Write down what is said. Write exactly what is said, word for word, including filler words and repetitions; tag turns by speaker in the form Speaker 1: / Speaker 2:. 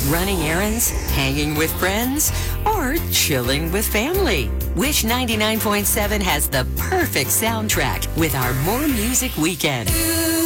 Speaker 1: running errands, hanging with friends, or chilling with family. Wish ninety-nine point seven has the perfect soundtrack with our More Music Weekend.